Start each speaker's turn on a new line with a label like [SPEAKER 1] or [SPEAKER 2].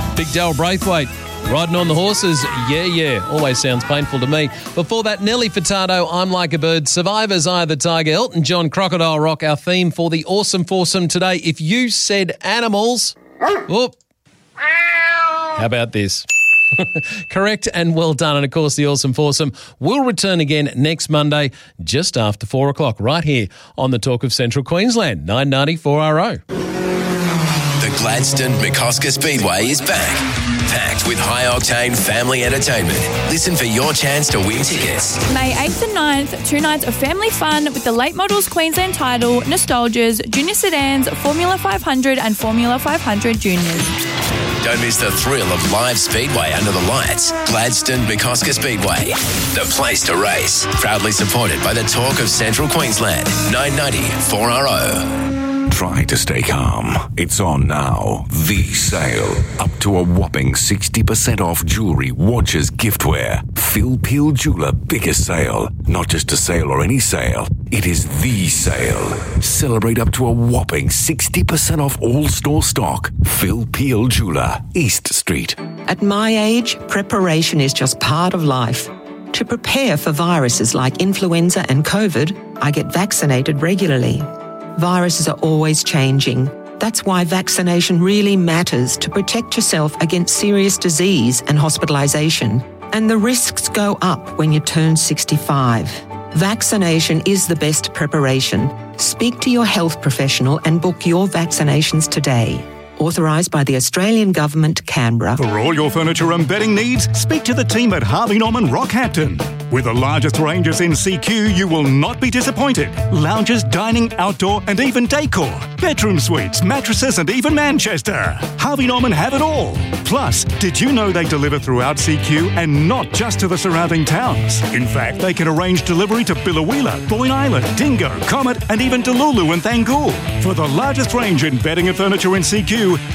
[SPEAKER 1] Big Daryl Braithwaite. Riding on the horses, yeah, always sounds painful to me. Before that, Nelly Furtado, I'm Like a Bird. Survivors, Eye of the Tiger. Elton John, Crocodile Rock, our theme for the Awesome Foursome today. If you said animals... Oh, how about this? Correct and well done. And, of course, the Awesome Foursome will return again next Monday just after 4 o'clock right here on the Talk of Central Queensland, 990 4RO.
[SPEAKER 2] The Gladstone McCosker Speedway is back. Packed with high-octane family entertainment. Listen for your chance to win tickets.
[SPEAKER 3] May 8th and 9th, 2 nights of family fun with the Late Models Queensland title, Nostalgias, Junior Sedans, Formula 500 and Formula 500 Juniors.
[SPEAKER 2] Don't miss the thrill of live speedway under the lights. Gladstone McCosker Speedway, the place to race. Proudly supported by the Talk of Central Queensland, 990 4RO.
[SPEAKER 4] Try to stay calm. It's on now. The sale. Up to a whopping 60% off jewellery, watches, giftware. Phil Peel Jeweller biggest sale. Not just a sale or any sale. It is the sale. Celebrate up to a whopping 60% off all store stock. Phil Peel Jeweller, East Street.
[SPEAKER 5] At my age, preparation is just part of life. To prepare for viruses like influenza and COVID, I get vaccinated regularly. Viruses are always changing. That's why vaccination really matters to protect yourself against serious disease and hospitalisation. And the risks go up when you turn 65. Vaccination is the best preparation. Speak to your health professional and book your vaccinations today. Authorised by the Australian Government, Canberra.
[SPEAKER 6] For all your furniture and bedding needs, speak to the team at Harvey Norman Rockhampton. With the largest ranges in CQ, you will not be disappointed. Lounges, dining, outdoor, and even decor. Bedroom suites, mattresses, and even Manchester. Harvey Norman have it all. Plus, did you know they deliver throughout CQ and not just to the surrounding towns? In fact, they can arrange delivery to Biloela, Boyne Island, Dingo, Comet, and even Delulu and Thangool. For the largest range in bedding and furniture in CQ,